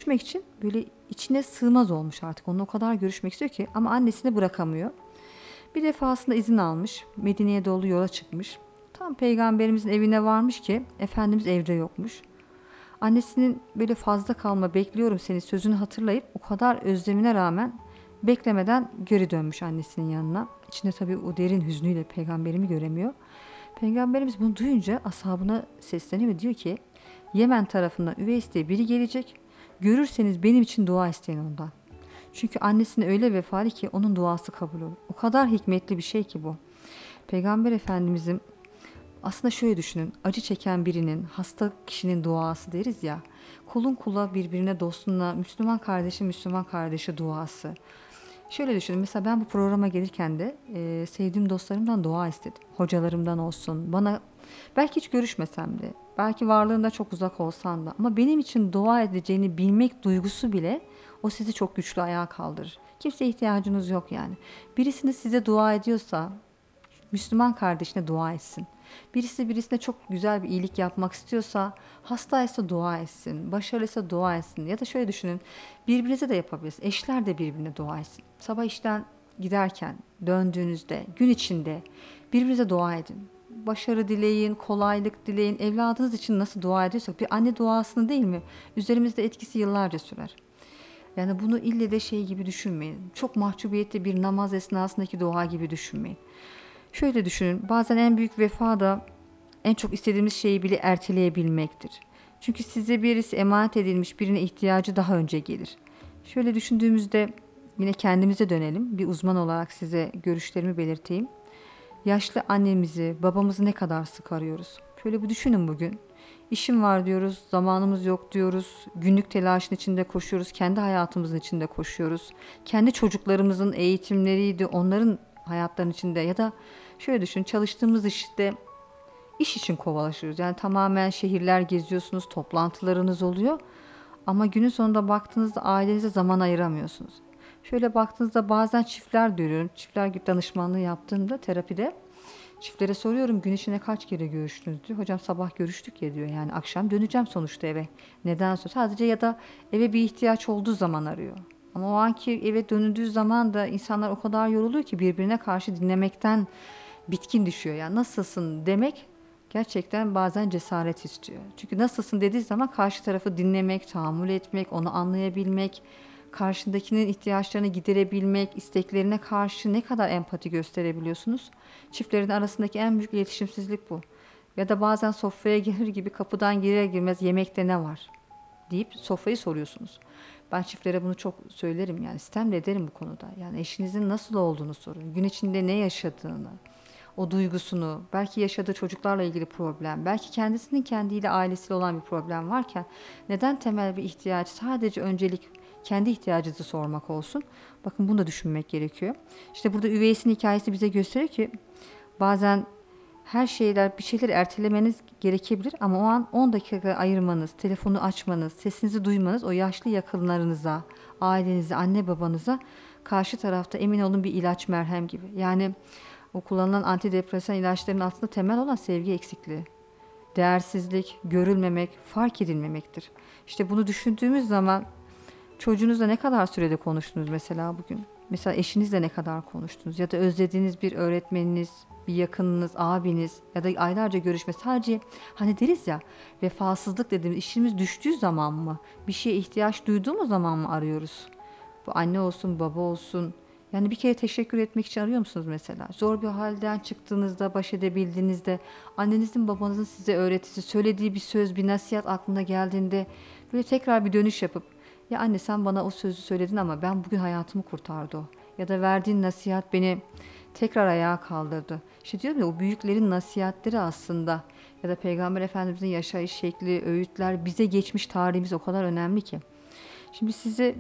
görüşmek için böyle içine sığmaz olmuş artık. Onunla o kadar görüşmek istiyor ki ama annesini bırakamıyor. Bir defasında izin almış. Medine'ye doğru yola çıkmış. Tam peygamberimizin evine varmış ki Efendimiz evde yokmuş. Annesinin böyle fazla kalma bekliyorum seni sözünü hatırlayıp o kadar özlemine rağmen beklemeden geri dönmüş annesinin yanına. İçinde tabii o derin hüznüyle peygamberimi göremiyor. Peygamberimiz bunu duyunca ashabına sesleniyor ve diyor ki Yemen tarafından Üveys diye biri gelecek. Görürseniz benim için dua isteyin ondan. Çünkü annesine öyle vefalı ki onun duası kabul olur. O kadar hikmetli bir şey ki bu. Peygamber Efendimizin aslında şöyle düşünün. Acı çeken birinin, hasta kişinin duası deriz ya. Kulun kula birbirine dostuna, Müslüman kardeşi Müslüman kardeşi duası. Şöyle düşünün. Mesela ben bu programa gelirken de sevdiğim dostlarımdan dua istedim. Hocalarımdan olsun. Bana belki hiç görüşmesem de, belki varlığında çok uzak olsam da ama benim için dua edeceğini bilmek duygusu bile o sizi çok güçlü ayağa kaldırır. Kimseye ihtiyacınız yok yani. Birisini size dua ediyorsa Müslüman kardeşine dua etsin. Birisi birisine çok güzel bir iyilik yapmak istiyorsa, hastaysa dua etsin, başarılıysa dua etsin. Ya da şöyle düşünün, birbirinize de yapabilirsiniz. Eşler de birbirine dua etsin. Sabah işten giderken, döndüğünüzde, gün içinde birbirinize dua edin. Başarı dileyin, kolaylık dileyin. Evladınız için nasıl dua ediyorsak bir anne duasını değil mi? Üzerimizde etkisi yıllarca sürer. Yani bunu ille de şey gibi düşünmeyin. Çok mahcubiyetli bir namaz esnasındaki dua gibi düşünmeyin. Şöyle düşünün, bazen en büyük vefa da en çok istediğimiz şeyi bile erteleyebilmektir. Çünkü size birisi emanet edilmiş birine ihtiyacı daha önce gelir. Şöyle düşündüğümüzde yine kendimize dönelim. Bir uzman olarak size görüşlerimi belirteyim. Yaşlı annemizi, babamızı ne kadar sık arıyoruz? Şöyle bir düşünün bugün. İşim var diyoruz, zamanımız yok diyoruz, günlük telaşın içinde koşuyoruz, kendi hayatımızın içinde koşuyoruz. Kendi çocuklarımızın eğitimleriydi, onların hayatlarının içinde ya da şöyle düşün, çalıştığımız işte iş için kovalaşıyoruz. Yani tamamen şehirler geziyorsunuz, toplantılarınız oluyor ama günün sonunda baktığınızda ailenize zaman ayıramıyorsunuz. Şöyle baktığınızda bazen çiftler görüyorum, çiftler danışmanlığı yaptığımda terapide çiftlere soruyorum gün içinde kaç kere görüştünüz diyor. Hocam sabah görüştük ya diyor. Yani akşam döneceğim sonuçta eve. Neden sadece ya da eve bir ihtiyaç olduğu zaman arıyor. Ama o anki eve dönüldüğü zaman da insanlar o kadar yoruluyor ki birbirine karşı dinlemekten bitkin düşüyor. Yani nasılsın demek gerçekten bazen cesaret istiyor. Çünkü nasılsın dediği zaman karşı tarafı dinlemek, tahammül etmek, onu anlayabilmek, karşındakinin ihtiyaçlarını giderebilmek, isteklerine karşı ne kadar empati gösterebiliyorsunuz? Çiftlerin arasındaki en büyük iletişimsizlik bu. Ya da bazen sofraya gelir gibi kapıdan girer girmez yemekte ne var deyip sofrayı soruyorsunuz. Ben çiftlere bunu çok söylerim yani sitem de ederim bu konuda. Yani eşinizin nasıl olduğunu sorun. Gün içinde ne yaşadığını, o duygusunu, belki yaşadığı çocuklarla ilgili problem, belki kendisinin kendiyle ailesiyle olan bir problem varken neden temel bir ihtiyaç sadece öncelik kendi ihtiyacınızı sormak olsun. Bakın bunu da düşünmek gerekiyor. İşte burada Üveys'in hikayesi bize gösteriyor ki bazen bir şeyleri ertelemeniz gerekebilir ama o an 10 dakika ayırmanız, telefonu açmanız, sesinizi duymanız o yaşlı yakınlarınıza, ailenize, anne babanıza karşı tarafta emin olun bir ilaç merhem gibi. Yani o kullanılan antidepresan ilaçların altında temel olan sevgi eksikliği. Değersizlik, görülmemek, fark edilmemektir. İşte bunu düşündüğümüz zaman çocuğunuzla ne kadar sürede konuştunuz mesela bugün? Mesela eşinizle ne kadar konuştunuz? Ya da özlediğiniz bir öğretmeniniz, bir yakınınız, abiniz ya da aylarca görüşme sadece hani deriz ya vefasızlık dediğimiz işimiz düştüğü zaman mı? Bir şeye ihtiyaç duyduğumuz zaman mı arıyoruz? Bu anne olsun, baba olsun. Yani bir kere teşekkür etmek için arıyor musunuz mesela? Zor bir halden çıktığınızda, baş edebildiğinizde, annenizin, babanızın size öğretisi, söylediği bir söz, bir nasihat aklına geldiğinde böyle tekrar bir dönüş yapıp ya anne sen bana o sözü söyledin ama ben bugün hayatımı kurtardı o. Ya da verdiğin nasihat beni tekrar ayağa kaldırdı. İşte diyorum ya o büyüklerin nasihatleri aslında ya da Peygamber Efendimizin yaşayış şekli, öğütler bize geçmiş tarihimiz o kadar önemli ki. Şimdi size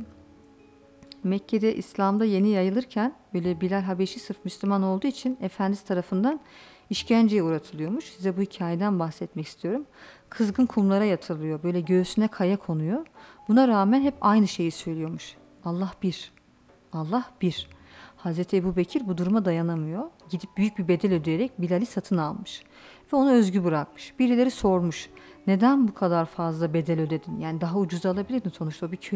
Mekke'de İslam'da yeni yayılırken böyle Bilal Habeşi sırf Müslüman olduğu için Efendisi tarafından işkenceye uğratılıyormuş. Size bu hikayeden bahsetmek istiyorum. Kızgın kumlara yatırılıyor. Böyle göğsüne kaya konuyor. Buna rağmen hep aynı şeyi söylüyormuş. Allah bir. Allah bir. Hazreti Ebubekir bu duruma dayanamıyor. Gidip büyük bir bedel ödeyerek Bilal'i satın almış. Ve onu özgür bırakmış. Birileri sormuş. Neden bu kadar fazla bedel ödedin? Yani daha ucuz alabilirdin sonuçta o bir köle.